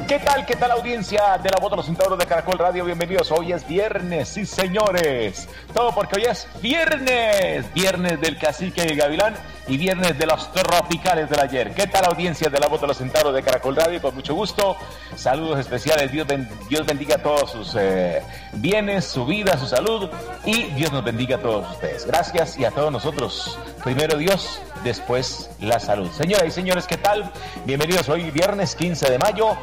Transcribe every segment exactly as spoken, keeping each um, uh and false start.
¿Qué tal? ¿Qué tal audiencia de la voz de los centauros de Caracol Radio? Bienvenidos. Hoy es viernes, sí señores. Todo porque hoy es viernes. Viernes del Cacique y el Gavilán y viernes de los tropicales del ayer. ¿Qué tal audiencia de la voz de los centauros de Caracol Radio? Con mucho gusto. Saludos especiales. Dios, ben, Dios bendiga a todos sus eh, bienes, su vida, su salud. Y Dios nos bendiga a todos ustedes. Gracias y a todos nosotros. Primero Dios, después la salud. Señoras y señores, ¿qué tal? Bienvenidos hoy viernes quince de mayo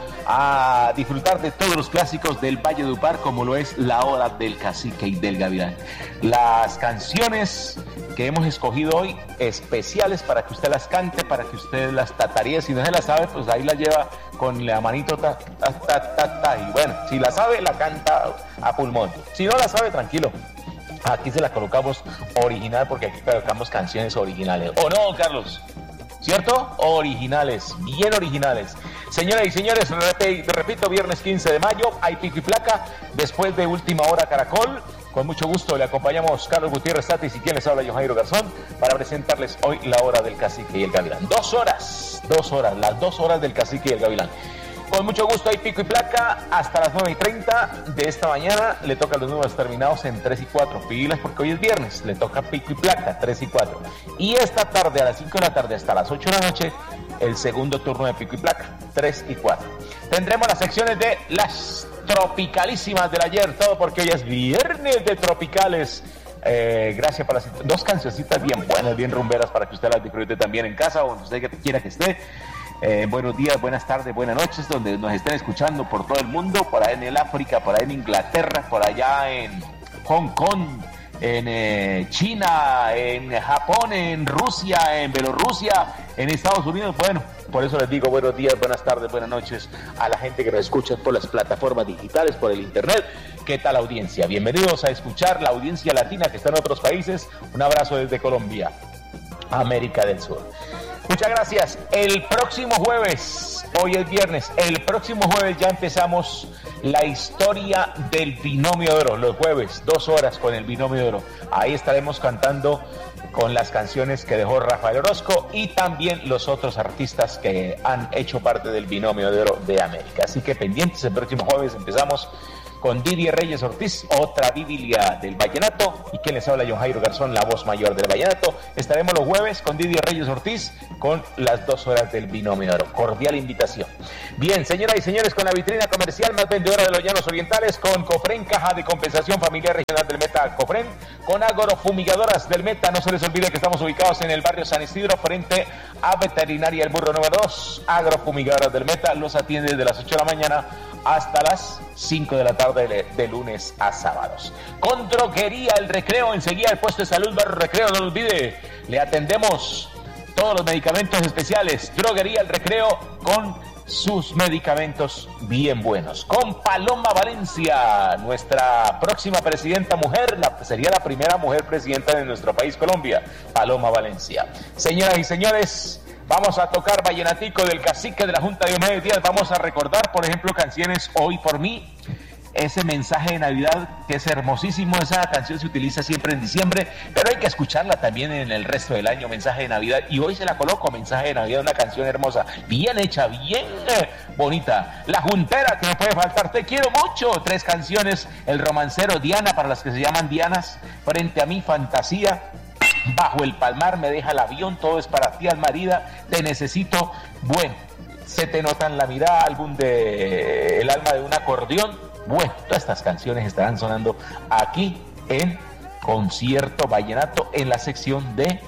a disfrutar de todos los clásicos del Valle de Upar, como lo es La Hora del Cacique y del Gavilán. Las canciones que hemos escogido hoy, especiales para que usted las cante, para que usted las tataríe. Si no se las sabe, pues ahí la lleva con la manito ta, ta, ta, ta, ta. Y bueno, si la sabe, la canta a pulmón. Si no la sabe, tranquilo. Aquí se la colocamos original porque aquí colocamos canciones originales. ¿O no, Carlos? ¿Cierto? Originales, bien originales. Señoras y señores, repito, repito, viernes quince de mayo, hay pico y placa, después de Última Hora Caracol. Con mucho gusto le acompañamos Carlos Gutiérrez Tatis y quien les habla, Johan Garzón, para presentarles hoy La Hora del Cacique y el Gavilán. Dos horas, dos horas, las dos horas del Cacique y el Gavilán. Con mucho gusto hay pico y placa hasta las nueve y treinta de esta mañana. Le toca los números terminados en tres y cuatro. Pilas porque hoy es viernes. Le toca pico y placa tres y cuatro. Y esta tarde a las cinco de la tarde hasta las ocho de la noche, el segundo turno de pico y placa tres y cuatro. Tendremos las secciones de las tropicalísimas del ayer. Todo porque hoy es viernes de tropicales. Eh, gracias por las dos cancioncitas bien buenas, bien rumberas para que usted las disfrute también en casa o donde usted quiera que esté. Eh, buenos días, buenas tardes, buenas noches, donde nos estén escuchando por todo el mundo, por allá en el África, por allá en Inglaterra, por allá en Hong Kong, en eh, China, en Japón, en Rusia, en Bielorrusia, en Estados Unidos. Bueno, por eso les digo buenos días, buenas tardes, buenas noches a la gente que nos escucha por las plataformas digitales, por el internet. ¿Qué tal audiencia? Bienvenidos a escuchar la audiencia latina que está en otros países. Un abrazo desde Colombia, América del Sur. Muchas gracias. El próximo jueves, hoy es viernes, el próximo jueves ya empezamos la historia del binomio de oro. Los jueves, dos horas con el binomio de oro. Ahí estaremos cantando con las canciones que dejó Rafael Orozco y también los otros artistas que han hecho parte del binomio de oro de América. Así que pendientes, el próximo jueves empezamos con Didier Reyes Ortiz, otra Biblia del vallenato, y quien les habla, John Jairo Garzón, la voz mayor del vallenato. Estaremos los jueves con Didier Reyes Ortiz con las dos horas del binomio de oro. Cordial invitación. Bien, señoras y señores, con la vitrina comercial más vendedora de los Llanos Orientales, con Cofren, Caja de Compensación Familiar Regional del Meta Cofren, con Agrofumigadoras del Meta. No se les olvide que estamos ubicados en el barrio San Isidro, frente a Veterinaria El Burro número dos. Agrofumigadoras del Meta los atiende desde las ocho de la mañana hasta las cinco de la tarde de, de lunes a sábados. Con Droguería El Recreo, enseguida el puesto de salud Barrio Recreo, no lo olvide, le atendemos todos los medicamentos especiales. Droguería El Recreo con sus medicamentos bien buenos. Con Paloma Valencia, nuestra próxima presidenta mujer, la, sería la primera mujer presidenta de nuestro país, Colombia, Paloma Valencia. Señoras y señores, vamos a tocar vallenatico del Cacique de la Junta de Diomedes Díaz. Vamos a recordar, por ejemplo, canciones Hoy por mí, ese mensaje de Navidad que es hermosísimo. Esa canción se utiliza siempre en diciembre, pero hay que escucharla también en el resto del año, mensaje de Navidad. Y hoy se la coloco, mensaje de Navidad, una canción hermosa, bien hecha, bien eh, bonita. La Juntera, que no puede faltar, Te quiero mucho. Tres canciones, El Romancero, Diana, para las que se llaman Dianas, Frente a mí, Fantasía, Bajo el Palmar, Me deja el avión, Todo es para ti, Almarida, Te necesito, bueno, Se te nota en la mirada, álbum de El alma de un acordeón. Bueno, todas estas canciones estarán sonando aquí en Concierto Vallenato en la sección de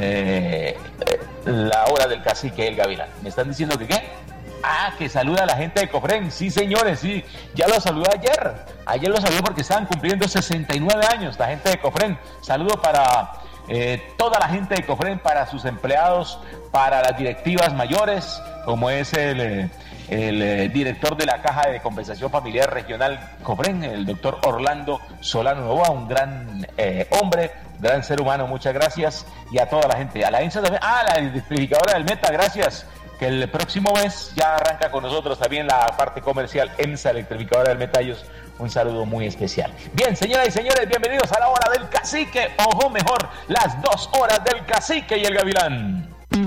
eh, La Hora del Cacique y el Gavilán. ¿Me están diciendo que qué? Ah, que saluda a la gente de Cofren. Sí, señores, sí. Ya lo saludé ayer. Ayer lo saludé porque estaban cumpliendo sesenta y nueve años la gente de Cofren. Saludo para eh, toda la gente de Cofren, para sus empleados, para las directivas mayores, como es el... Eh, el eh, director de la Caja de Compensación Familiar Regional Cofren, el doctor Orlando Solano Novoa, un gran eh, hombre, gran ser humano, muchas gracias, y a toda la gente, a la ENSA también, ah, la electrificadora del Meta, gracias, que el próximo mes ya arranca con nosotros también la parte comercial ENSA, electrificadora del Meta, ellos, un saludo muy especial. Bien, señoras y señores, bienvenidos a la Hora del Cacique, ojo, mejor, las dos horas del Cacique y el Gavilán.